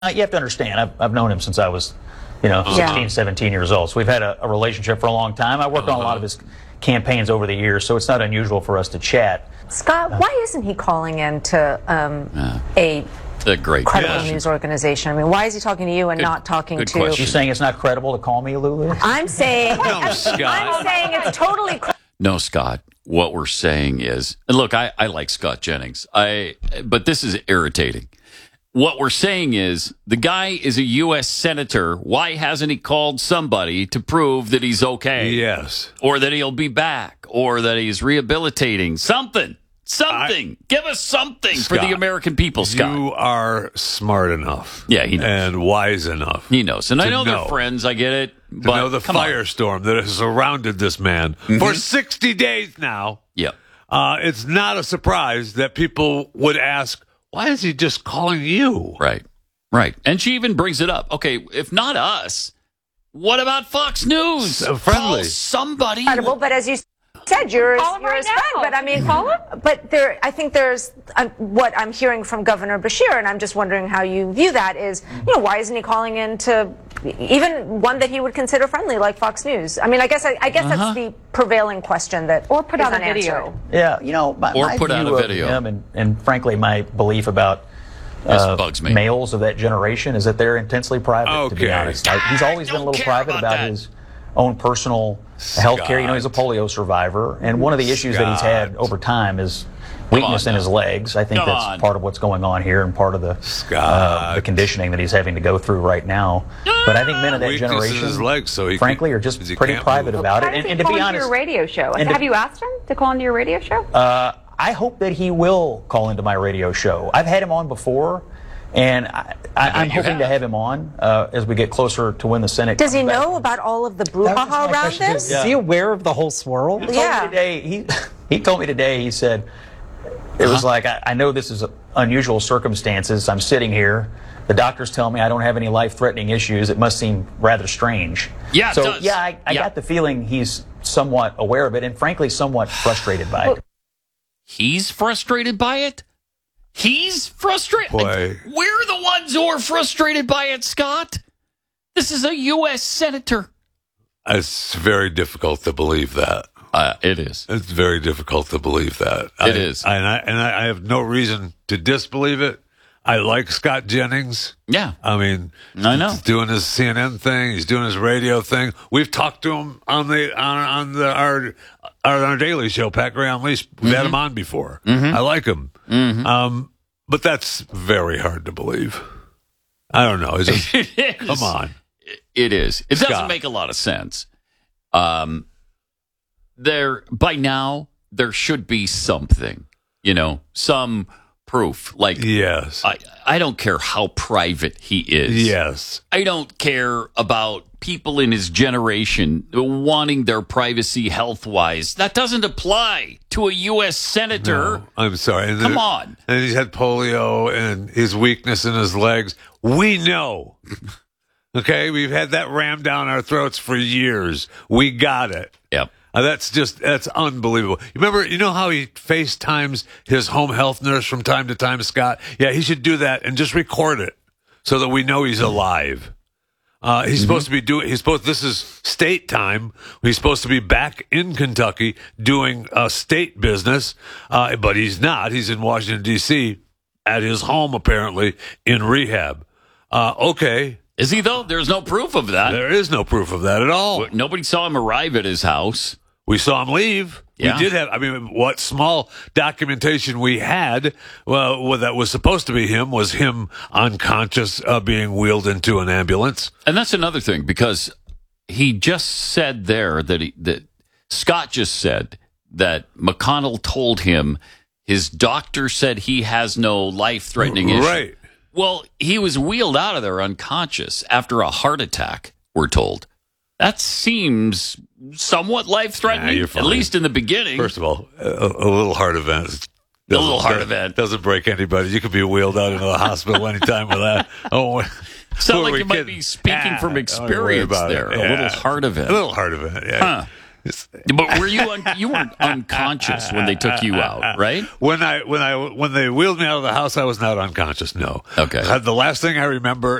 You have to understand, I've known him since I was, 16, 17 years old. So we've had a relationship for a long time. I worked on a lot of his campaigns over the years, so it's not unusual for us to chat. Scott, why isn't he calling in to a great credible news organization? I mean, why is he talking to you and not talking to... Question. You're saying it's not credible to call me, Lulu? I'm saying... No, Scott. I'm saying it's totally... No, Scott. What we're saying is... And look, I like Scott Jennings. But this is irritating. What we're saying is the guy is a U.S. senator. Why hasn't he called somebody to prove that he's okay? Yes. Or that he'll be back, or that he's rehabilitating. Something. Give us something, Scott, for the American people, Scott. You are smart enough. Yeah, he knows. And wise enough. He knows. And I know they're friends. I get it. To But know the firestorm that has surrounded this man for 60 days now. Yeah. It's not a surprise that people would ask, why is he just calling you? Right. And she even brings it up. Okay, if not us, what about Fox News? So friendly. Call somebody. Incredible, but as you said, you're his friend. But I mean, I think there's what I'm hearing from Governor Beshear, and I'm just wondering how you view that. Is why isn't he calling in to even one that he would consider friendly, like Fox News? I mean, I guess that's the prevailing question that or put out a video. Yeah, my put out view a of video. him and frankly, my belief about bugs me. males of that generation is that they're intensely private. To be honest, he's always been a little private about his own personal health care. He's a polio survivor, and one of the issues that he's had over time is weakness in his legs. I think that's part of what's going on here, and part of the conditioning that he's having to go through right now. But I think men of that generation, his legs, frankly, are just pretty private about it. And to be honest, your radio show. Have you asked him to call into your radio show? I hope that he will call into my radio show. I've had him on before, and I'm hoping to have him on as we get closer to when the Senate. Does he know about all of the brouhaha around this? Is he aware of the whole swirl? He told me today, he said, it was like, I know this is unusual circumstances. I'm sitting here. The doctors tell me I don't have any life-threatening issues. It must seem rather strange. Yeah, so, I got the feeling he's somewhat aware of it and, frankly, somewhat frustrated by it. He's frustrated by it? He's frustrated? Boy. We're the ones who are frustrated by it, Scott. This is a U.S. senator. It's very difficult to believe that. It is. It's very difficult to believe that. It is. And I have no reason to disbelieve it. I like Scott Jennings. Yeah. I mean, I know. He's doing his CNN thing. He's doing his radio thing. We've talked to him on our daily show, Pat Gray Unleashed. We've had him on before. I like him. But that's very hard to believe. I don't know. It is. Come on. It is. It Scott. doesn't make a lot of sense. By now, there should be something, some proof. Like, yes. I don't care how private he is. Yes. I don't care about people in his generation wanting their privacy health-wise. That doesn't apply to a U.S. senator. No, I'm sorry. Come on. And he's had polio and his weakness in his legs. We know. Okay? We've had that rammed down our throats for years. We got it. Yep. That's unbelievable. You know how he FaceTimes his home health nurse from time to time, Scott? Yeah, he should do that and just record it so that we know he's alive. He's supposed to be this is state time. He's supposed to be back in Kentucky doing state business, but he's not. He's in Washington, D.C. at his home, apparently, in rehab. Okay. Is he, though? There's no proof of that. There is no proof of that at all. Nobody saw him arrive at his house. We saw him leave. Yeah. We did have, what small documentation we had, that was supposed to be him, was him unconscious, being wheeled into an ambulance. And that's another thing, because he just said there that Scott just said that McConnell told him his doctor said he has no life-threatening issue. Right. Well, he was wheeled out of there unconscious after a heart attack, we're told. That seems somewhat life-threatening, at least in the beginning. First of all, a little heart event. A little heart event. Doesn't break anybody. You could be wheeled out into the hospital anytime with that. Sound like you might be speaking from experience there. Yeah. A little heart event. A little heart event, yeah. Huh. But you weren't unconscious when they took you out, right? When they wheeled me out of the house, I was not unconscious. No. Okay. The last thing I remember